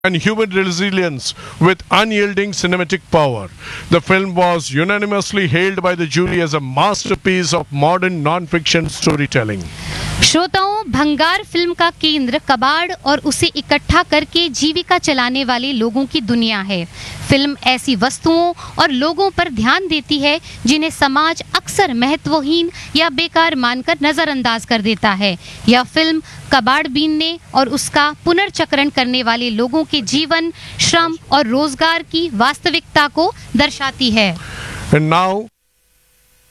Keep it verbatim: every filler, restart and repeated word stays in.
and human resilience with unyielding cinematic power. The film was unanimously hailed by the jury as a masterpiece of modern non-fiction storytelling. श्रोताओं, भंगार film का केंद्र कबाड़ और उसे इकट्ठा करके जीविका चलाने वाले लोगों की दुनिया है। फिल्म ऐसी वस्तुओं और लोगों पर ध्यान देती है जिन्हें समाज अक्सर महत्वहीन या बेकार मानकर नजरअंदाज कर देता है। यह फिल्म कबाड़ बीनने और उसका पुनर्चक्रण करने वाले लोगों के जीवन, श्रम और रोजगार की वास्तविकता को दर्शाती है। And now